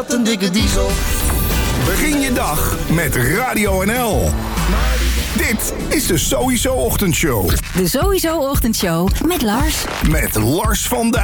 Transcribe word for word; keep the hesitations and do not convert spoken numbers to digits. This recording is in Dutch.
Een dikke diesel. Begin je dag met Radio N L. Dit is de Sowieso Ochtendshow. De Sowieso Ochtendshow met Lars. Met Lars van Dijk.